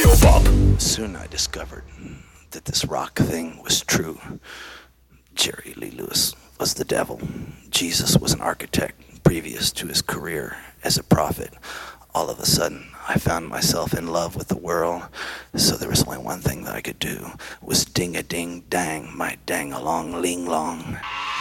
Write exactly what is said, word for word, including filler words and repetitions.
Yo, Bob. Soon I discovered that this rock thing was true. Jerry Lee Lewis was the devil. Jesus was an architect previous to his career as a prophet. All of a sudden, I found myself in love with the world, so there was only one thing that I could do, was ding-a-ding-dang, my dang-along-ling-long.